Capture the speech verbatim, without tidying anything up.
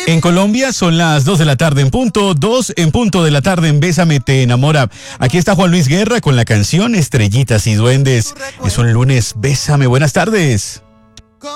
En Colombia son las dos de la tarde en punto, dos en punto de la tarde en Bésame Te Enamora. Aquí está Juan Luis Guerra con la canción Estrellitas y Duendes. Es un lunes, Bésame, buenas tardes.